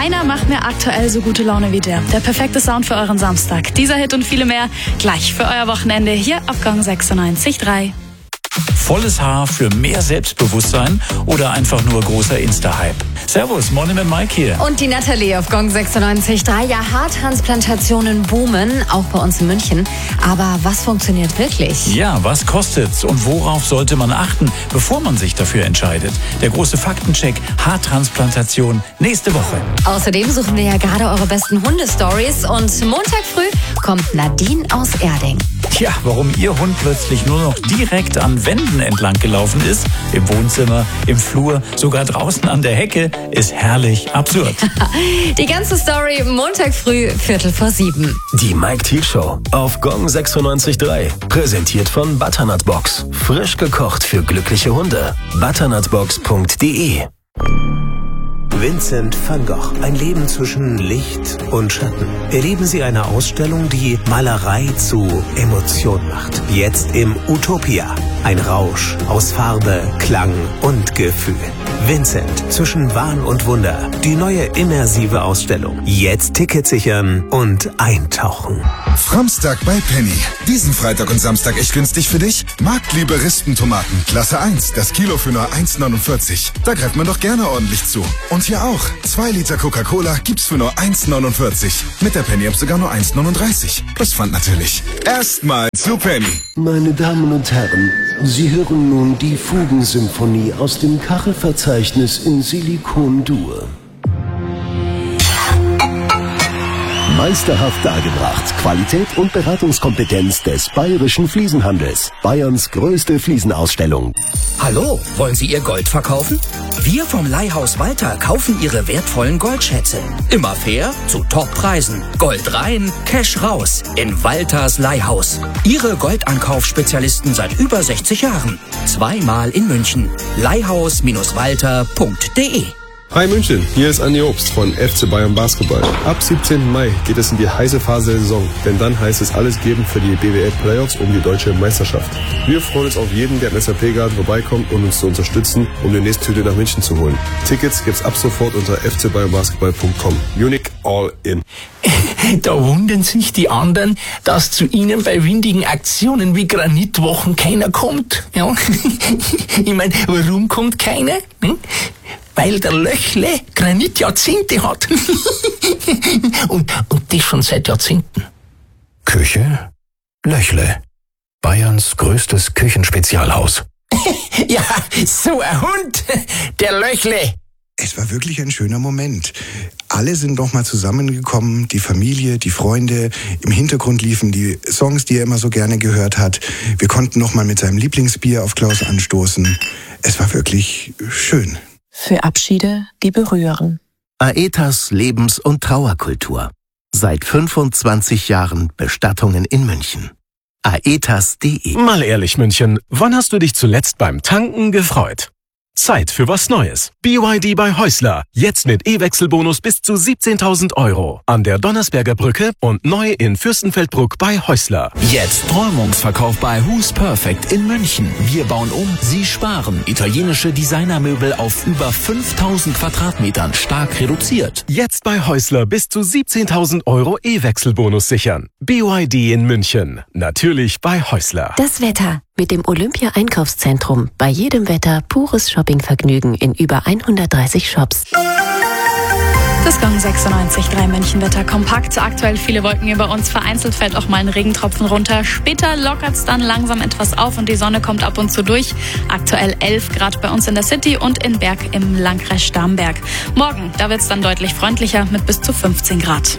Keiner macht mir aktuell so gute Laune wie der. Der perfekte Sound für euren Samstag. Dieser Hit und viele mehr gleich für euer Wochenende hier auf Gong 96.3. Volles Haar für mehr Selbstbewusstsein oder einfach nur großer Insta-Hype? Servus, Morning mit Mike hier. Und die Nathalie auf Gong 96.3. Ja, Haartransplantationen boomen, auch bei uns in München. Aber was funktioniert wirklich? Ja, was kostet's und worauf sollte man achten, bevor man sich dafür entscheidet? Der große Faktencheck Haartransplantation nächste Woche. Außerdem suchen wir ja gerade eure besten Hundestories. Und Montag früh kommt Nadine aus Erding. Tja, warum Ihr Hund plötzlich nur noch direkt an Wänden entlang gelaufen ist, im Wohnzimmer, im Flur, sogar draußen an der Hecke, ist herrlich absurd. Die ganze Story Montag früh, 6:45. Die Mike Thiel Show auf Gong 96.3. Präsentiert von Butternut Box. Frisch gekocht für glückliche Hunde. butternutbox.de. Vincent van Gogh. Ein Leben zwischen Licht und Schatten. Erleben Sie eine Ausstellung, die Malerei zu Emotion macht. Jetzt im Utopia. Ein Rausch aus Farbe, Klang und Gefühl. Vincent zwischen Wahn und Wunder. Die neue immersive Ausstellung. Jetzt Ticket sichern und eintauchen. Framstag bei Penny. Diesen Freitag und Samstag echt günstig für dich? Marktliebe Rispentomaten. Klasse 1. Das Kilo für nur 1,49. Da greift man doch gerne ordentlich zu. Und hier auch. 2 Liter Coca-Cola gibt's für nur 1,49. Mit der Penny-App sogar nur 1,39. Plus Pfand natürlich. Erstmal zu Penny. Meine Damen und Herren, Sie hören nun die Fugensymphonie aus dem Kachelverzeichnis in Silikon-Dur. Meisterhaft dargebracht. Qualität und Beratungskompetenz des bayerischen Fliesenhandels. Bayerns größte Fliesenausstellung. Hallo, wollen Sie Ihr Gold verkaufen? Wir vom Leihhaus Walter kaufen Ihre wertvollen Goldschätze. Immer fair, zu Toppreisen. Gold rein, Cash raus. In Walters Leihhaus. Ihre Goldankaufspezialisten seit über 60 Jahren. 2-mal in München. Leihhaus-walter.de. Hi München, hier ist Andi Obst von FC Bayern Basketball. Ab 17. Mai geht es in die heiße Phase der Saison, denn dann heißt es alles geben für die BWL Playoffs um die deutsche Meisterschaft. Wir freuen uns auf jeden, der im SAP-Garten vorbeikommt, um uns zu unterstützen, um die nächste Tüte nach München zu holen. Tickets gibt's ab sofort unter fcbayernbasketball.com. Munich all in. Da wundern sich die anderen, dass zu ihnen bei windigen Aktionen wie Granitwochen keiner kommt. Ja? Ich meine, warum kommt keiner? Weil der Löchle Granitjahrzehnte hat. und das schon seit Jahrzehnten. Küche Löchle. Bayerns größtes Küchenspezialhaus. Ja, so ein Hund, der Löchle. Es war wirklich ein schöner Moment. Alle sind nochmal zusammengekommen, die Familie, die Freunde. Im Hintergrund liefen die Songs, die er immer so gerne gehört hat. Wir konnten nochmal mit seinem Lieblingsbier auf Klaus anstoßen. Es war wirklich schön. Für Abschiede, die berühren. Aetas Lebens- und Trauerkultur. Seit 25 Jahren Bestattungen in München. aetas.de. Mal ehrlich, München, wann hast du dich zuletzt beim Tanken gefreut? Zeit für was Neues. BYD bei Häusler. Jetzt mit E-Wechselbonus bis zu 17.000 €. An der Donnersberger Brücke und neu in Fürstenfeldbruck bei Häusler. Jetzt Räumungsverkauf bei Who's Perfect in München. Wir bauen um, Sie sparen. Italienische Designermöbel auf über 5.000 Quadratmetern stark reduziert. Jetzt bei Häusler bis zu 17.000 € E-Wechselbonus sichern. BYD in München. Natürlich bei Häusler. Das Wetter. Mit dem Olympia-Einkaufszentrum. Bei jedem Wetter pures Shoppingvergnügen in über 130 Shops. Das Gong 96.3 Münchenwetter kompakt. Aktuell viele Wolken über uns. Vereinzelt fällt auch mal ein Regentropfen runter. Später lockert es dann langsam etwas auf und die Sonne kommt ab und zu durch. Aktuell 11 Grad bei uns in der City und in Berg im Landkreis Starnberg. Morgen, da wird es dann deutlich freundlicher mit bis zu 15 Grad.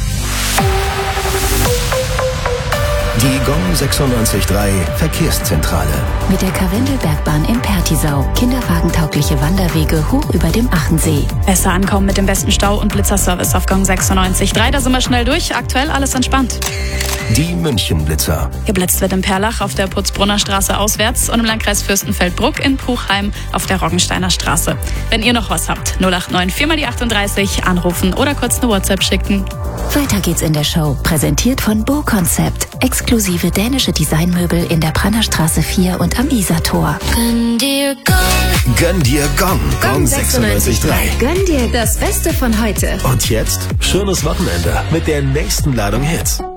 Die Gong 96.3 Verkehrszentrale. Mit der Karwendelbergbahn in Pertisau. Kinderwagentaugliche Wanderwege hoch über dem Achensee. Besser ankommen mit dem besten Stau- und Blitzerservice auf Gong 96.3. Da sind wir schnell durch. Aktuell alles entspannt. Die Münchenblitzer. Geblitzt wird in Perlach auf der Putzbrunner Straße auswärts und im Landkreis Fürstenfeldbruck in Puchheim auf der Roggensteiner Straße. Wenn ihr noch was habt, 089 4 mal die 38 anrufen oder kurz eine WhatsApp schicken. Weiter geht's in der Show. Präsentiert von Bo Concept. Exklusive dänische Designmöbel in der Brannerstraße 4 und am Isartor. Gönn dir Gong. Gönn dir Gong. Gong 96.3. Gönn dir das Beste von heute. Und jetzt schönes Wochenende mit der nächsten Ladung Hits.